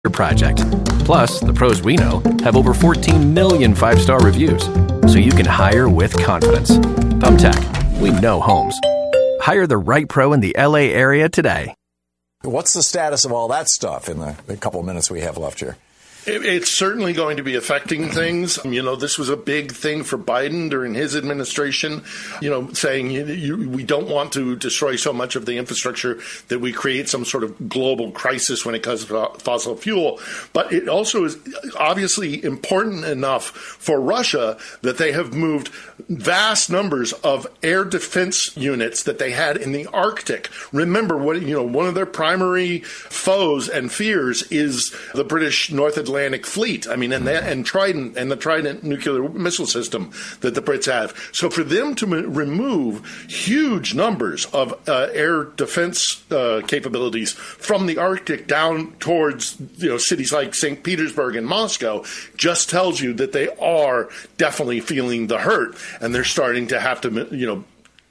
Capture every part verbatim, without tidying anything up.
project. Plus, the pros we know have over fourteen million five-star reviews, so you can hire with confidence. Thumbtack, we know homes. Hire the right pro in the L A area today. What's the status of all that stuff in the, the couple of minutes we have left here? It's certainly going to be affecting things. You know, this was a big thing for Biden during his administration, you know, saying you, you, we don't want to destroy so much of the infrastructure that we create some sort of global crisis when it comes to fossil fuel. But it also is obviously important enough for Russia that they have moved vast numbers of air defense units that they had in the Arctic. Remember, what you know, one of their primary foes and fears is the British North Atlantic Atlantic Fleet. I mean, and that, and Trident and the Trident nuclear missile system that the Brits have. So for them to m- remove huge numbers of uh, air defense uh, capabilities from the Arctic down towards you know cities like Saint Petersburg and Moscow just tells you that they are definitely feeling the hurt, and they're starting to have to you know.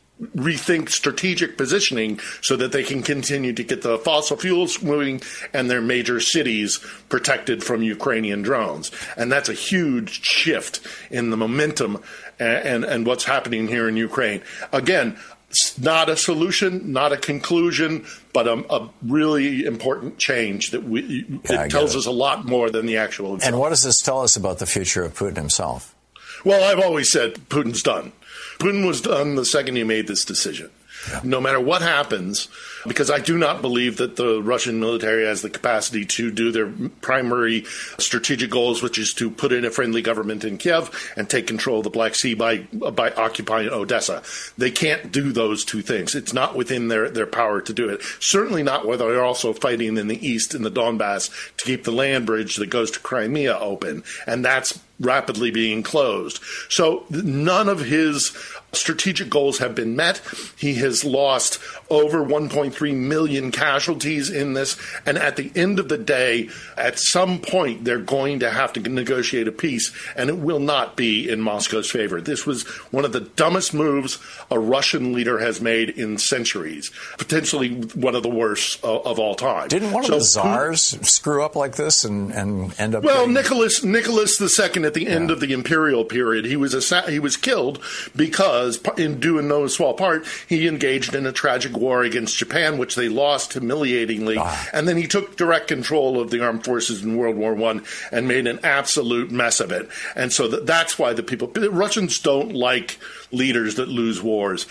rethink strategic positioning so that they can continue to get the fossil fuels moving and their major cities protected from Ukrainian drones. And that's a huge shift in the momentum and, and, and what's happening here in Ukraine. Again, not a solution, not a conclusion, but a, a really important change that we, yeah, it tells it. us a lot more than the actual itself. And what does this tell us about the future of Putin himself? Well, I've always said Putin's done. Putin was done the second he made this decision. Yeah. No matter what happens, because I do not believe that the Russian military has the capacity to do their primary strategic goals, which is to put in a friendly government in Kiev and take control of the Black Sea by by occupying Odessa. They can't do those two things. It's not within their, their power to do it. Certainly not when they're also fighting in the east, in the Donbass, to keep the land bridge that goes to Crimea open. And that's rapidly being closed. So none of his strategic goals have been met. He has lost over one point three million casualties in this. And at the end of the day, at some point, they're going to have to negotiate a peace, and it will not be in Moscow's favor. This was one of the dumbest moves a Russian leader has made in centuries, potentially one of the worst of, of all time. Didn't one so, of the czars who, screw up like this and, and end up... Well, getting... Nicholas Nicholas the Second at the end yeah. of the imperial period, he was assa- he was killed because in due in no small part, he engaged in a tragic war against Japan, which they lost humiliatingly. Ah. And then he took direct control of the armed forces in World War One and made an absolute mess of it. And so that, that's why the people, the Russians don't like leaders that lose wars.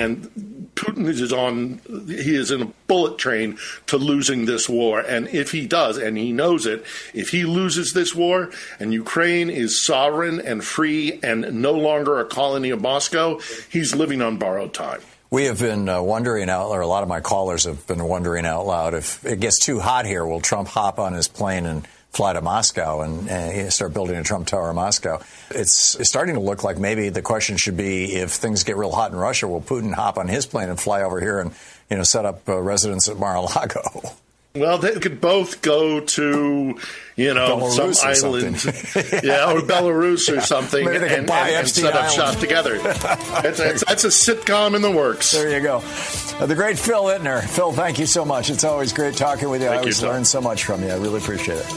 And Putin is on, he is in a bullet train to losing this war. And if he does, and he knows it, if he loses this war and Ukraine is sovereign and free and no longer a colony of Moscow, he's living on borrowed time. We have been uh, wondering out, or a lot of my callers have been wondering out loud, if it gets too hot here, will Trump hop on his plane and fly to Moscow and, and start building a Trump Tower in Moscow? It's, it's starting to look like maybe the question should be, if things get real hot in Russia, will Putin hop on his plane and fly over here and, you know, set up uh, residence at Mar-a-Lago? Well, they could both go to, you know, Belarus some island, yeah, or Belarus or something, Maybe they and, could buy and, and set up Island. shop together. That's, that's, that's a sitcom in the works. There you go. Uh, the great Phil Ittner. Phil, thank you so much. It's always great talking with you. Thank I always you, learn so much from you. I really appreciate it.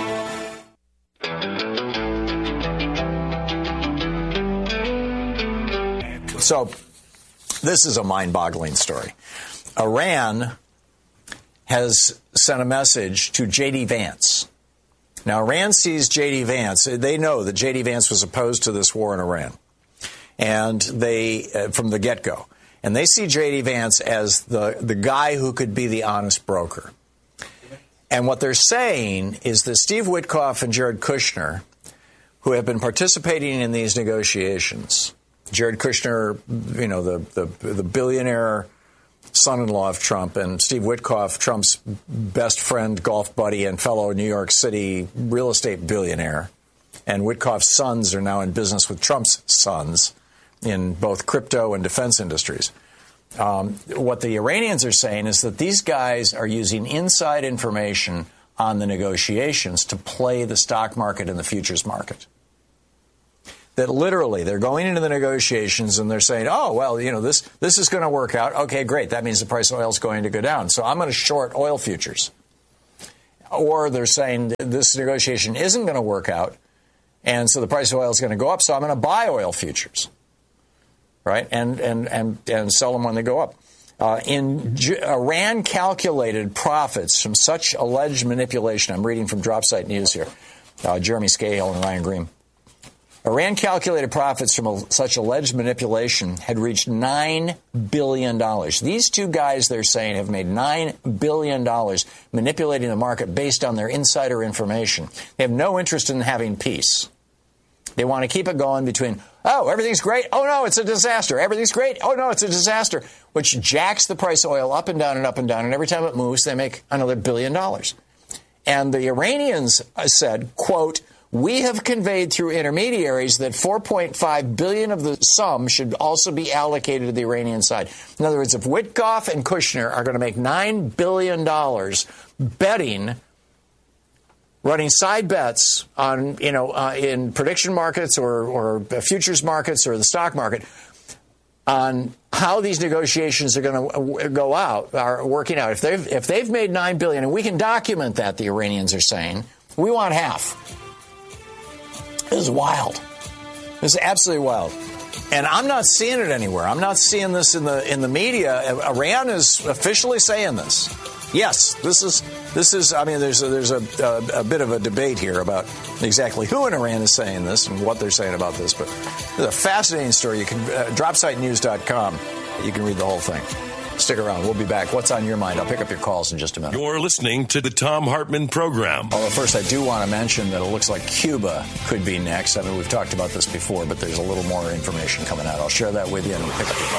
So, this is a mind-boggling story. Iran has sent a message to J D. Vance. Now, Iran sees J D. Vance. They know that J D. Vance was opposed to this war in Iran, and they uh, from the get-go. And they see J D. Vance as the, the guy who could be the honest broker. And what they're saying is that Steve Witkoff and Jared Kushner, who have been participating in these negotiations, Jared Kushner, you know, the, the, the billionaire son-in-law of Trump, and Steve Witkoff, Trump's best friend, golf buddy, and fellow New York City real estate billionaire. And Witkoff's sons are now in business with Trump's sons in both crypto and defense industries. Um, what the Iranians are saying is that these guys are using inside information on the negotiations to play the stock market and the futures market. That literally they're going into the negotiations and they're saying, oh, well, you know, this this is going to work out. OK, great. That means the price of oil is going to go down. So I'm going to short oil futures. or they're saying this negotiation isn't going to work out, and so the price of oil is going to go up, so I'm going to buy oil futures, right, and and and, and sell them when they go up. Uh, in J- Iran calculated profits from such alleged manipulation. I'm reading from DropSite News here. Uh, Jeremy Scahill and Ryan Green. Iran calculated profits from a, such alleged manipulation had reached nine billion dollars. These two guys, they're saying, have made nine billion dollars manipulating the market based on their insider information. They have no interest in having peace. They want to keep it going between, oh, everything's great. Oh, no, it's a disaster. Everything's great. Oh, no, it's a disaster, which jacks the price of oil up and down and up and down. And every time it moves, they make another billion dollars. And the Iranians said, quote, we have conveyed through intermediaries that four point five billion dollars of the sum should also be allocated to the Iranian side. In other words, if Witkoff and Kushner are going to make nine billion dollars betting, running side bets on, you know, uh, in prediction markets or, or futures markets or the stock market on how these negotiations are going to go out, are working out. If they've, if they've made nine billion dollars, and we can document that, the Iranians are saying, we want half. This is wild. This is absolutely wild. And I'm not seeing it anywhere. I'm not seeing this in the in the media. Iran is officially saying this. Yes, this is this is. I mean, there's a, there's a, a, a bit of a debate here about exactly who in Iran is saying this and what they're saying about this. But it's a fascinating story. You can uh, drop site news dot com. You can read the whole thing. Stick around. We'll be back. What's on your mind? I'll pick up your calls in just a minute. You're listening to the Thom Hartmann Program. Although first, I do want to mention that it looks like Cuba could be next. I mean, we've talked about this before, but there's a little more information coming out. I'll share that with you and we'll pick up your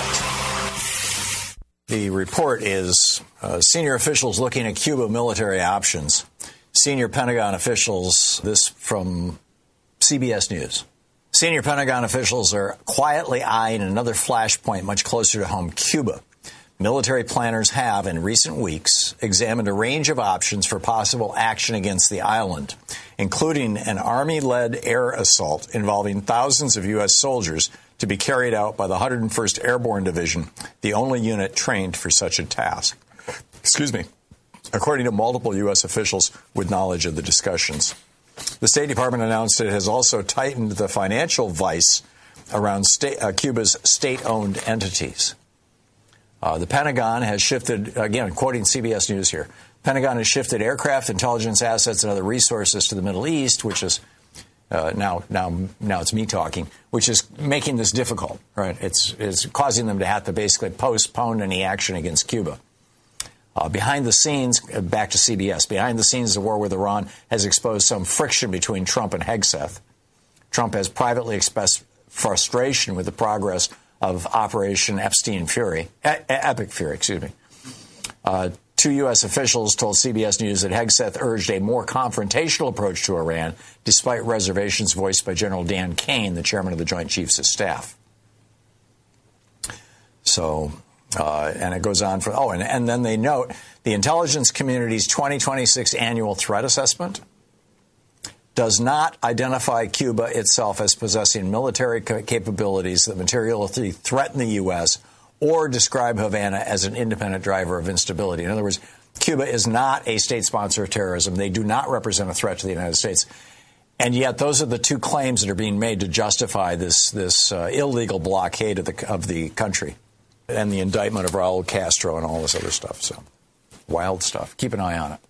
calls. The report is uh, senior officials looking at Cuba military options. Senior Pentagon officials, this from C B S News. Senior Pentagon officials are quietly eyeing another flashpoint much closer to home, Cuba. Military planners have, in recent weeks, examined a range of options for possible action against the island, including an Army-led air assault involving thousands of U S soldiers to be carried out by the one hundred first Airborne Division, the only unit trained for such a task. Excuse me. According to multiple U S officials with knowledge of the discussions. The State Department announced it has also tightened the financial vice around state, uh, Cuba's state-owned entities. Uh, the Pentagon has shifted, again, quoting C B S News here, Pentagon has shifted aircraft, intelligence assets, and other resources to the Middle East, which is uh, now, now, now it's me talking, which is making this difficult, right? It's, it's causing them to have to basically postpone any action against Cuba. Uh, behind the scenes, uh, back to C B S, behind the scenes, the war with Iran has exposed some friction between Trump and Hegseth. Trump has privately expressed frustration with the progress of Operation Epstein Fury, e- Epic Fury, excuse me. Uh, two U S officials told C B S News that Hegseth urged a more confrontational approach to Iran, despite reservations voiced by General Dan Kane, the chairman of the Joint Chiefs of Staff. So, uh, and it goes on for, oh, and, and then they note the intelligence community's twenty twenty-six annual threat assessment does not identify Cuba itself as possessing military capabilities that materially threaten the U S or describe Havana as an independent driver of instability. In other words, Cuba is not a state sponsor of terrorism. They do not represent a threat to the United States. And yet those are the two claims that are being made to justify this this uh, illegal blockade of the, of the country and the indictment of Raul Castro and all this other stuff. So wild stuff. Keep an eye on it.